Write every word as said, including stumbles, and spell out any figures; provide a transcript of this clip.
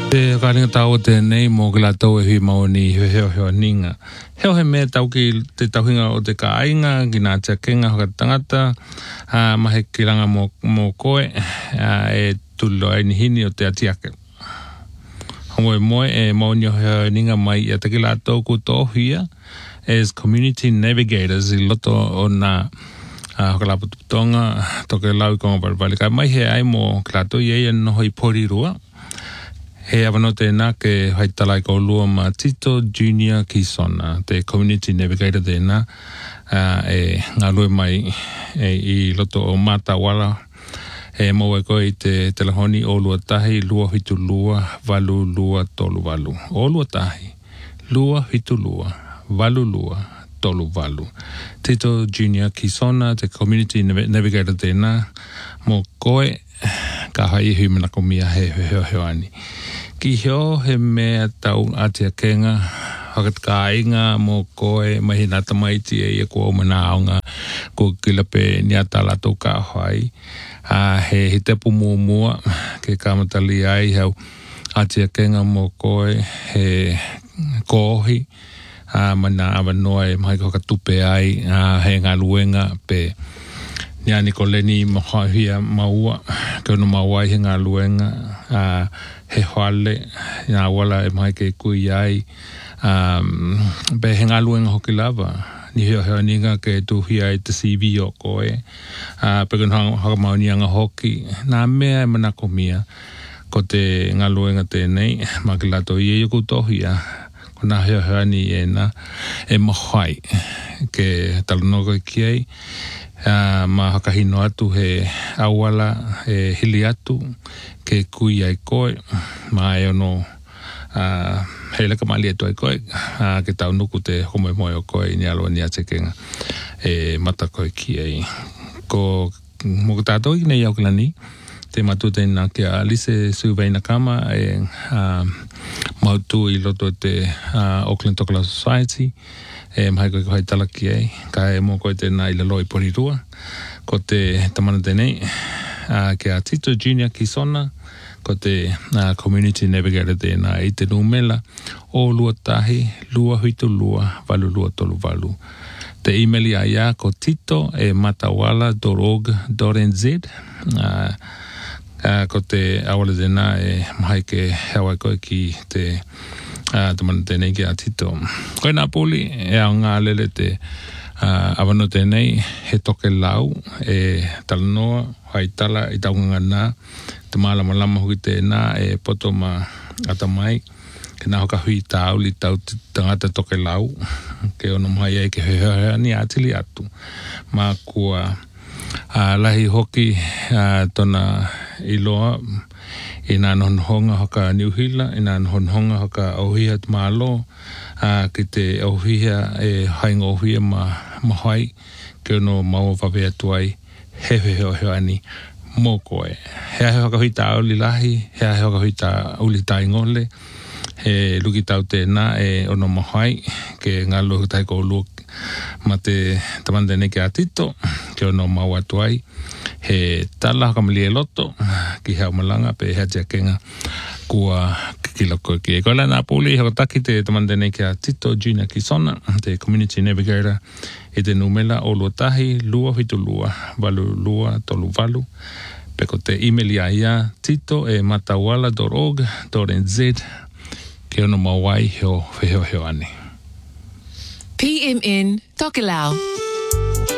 Te kāringa tau te nei mō ka lātou e hui maoni he heo heo ninga. Heo he mea tau ki te tauhinga o te kāinga, ki nā tia kenga hoka tangata, uh, mahe ki ranga mō, mō koe, uh, e tulo ai ni hini o te atiake. Hongo e moe e maoni o heo ninga mai i ataki lātou ku tōhia as community navigators i loto o nā uh, hoka laputonga toke lau i konga parapali. Ka mai he ai mō ki lātou i eia noho i porirua. He awano tēnā ke haitala i ko lua ma Tito Junior Kisona, te community navigator tēnā, uh, e ngā lue mai e, i loto o Matawala, e mau e koe i te telehoni o lua tahi, lua hitu lua, valu lua, tolu valu. O lua tahi, lua hitu lua, valu lua, tolu valu. Tito Junior Kisona, te community navigator tēnā, mo koe, ka hai hui mana ko mia he heo heo ani. Ki heo he mea tau atia kenga, hakat ka inga mo koe, mahi nata maiti e ia ko o mana aonga, ko kilape niata lato ka hai. Uh, he he tepu mua mua, ke kamatali ai heo atia kenga mo koe, he kohi, uh, mana awa noa e mahi ko ka tupe ai, uh, he ngā luenga pe Nia Nikoleni mahahia maua, kono mawai he ngā luenga, uh, he hoale, ngā wala e mai ke kui ai, um, be he ngā luenga hoki lava, ni heo heo ninga ke tuhi ai te C V o koe, uh, pe kono haka mauni anga hoki, nā mea e manako mia, ko te ngā luenga tēnei, ma ki lato i e yoku tohia, ko nā heo heo ni e na, e mahai, ke talanoka ki ai, Uh, ma hakahino atu he awala he hili atu ke kui ai koe ma e ono uh, he leka mali atu ai koe uh, ke tau nuku te homo e moe o koe ni aloa ni atekenga e mata koe ki ai ko mo katato i nei au kilani te matu te nā kia Alise Suveina Kama e uh, mautu i loto te uh, Auckland Tokala Society e mahai koe kohai talaki ei, ka e mō koe tēnā i lalo i porirua, ko te tamana tēnei, uh, ke a Tito Junior Kisona, ko te uh, community navigator tēnā i te numela, o lua tahi, lua huitu lua, valu lua tolu valu. Te emaili a ia ko tito e matawala dot org dot n z, uh, uh, ko te awala tēnā e mahai ke hewa koe ki te Uh, tamana tēnei ki a Tito. Koe nā puli e au ngā lele te uh, awano tēnei he toke lau e talanoa, haitala i taunga nā, te maalama lama hui tēnā e poto ma atamai, ke nā hoka hui tāu li tau tangata toke lau, ke ono mahai ei ke hea ni atili atu. Mā kua uh, lahi hoki uh, tona iloa, i nā nonhonga hoka Niuhila, i nā nonhonga hoka Auhia te Mālo, uh, ki te Auhia e hainga Auhia ma mahai, ke ono maua whawea tuai, he he heo heo ani, mō koe. Hea he hoka hui tā auli lahi, hea he hoka hui tā auli tā ingole, he luki tau tēnā e ono mahai, ke ngā lohu tai kou luok, ma te tamanda nei ke a Tito, ke ono maua tuai, he tala haka mali e loto, ki hea malanga, pe hea tia kenga, kua kikiloko ki e koela nā pūli, haka taki te tamanda nei ke a Tito Junior Kisona, te community navigator, e te numela o lua tahi, lua hitu lua, valu lua, tolu valu, pe ko te emaili a ia, tito e matawala dot org dot n z, ke ono mawai heo heo heo ane. P M N Tokelau.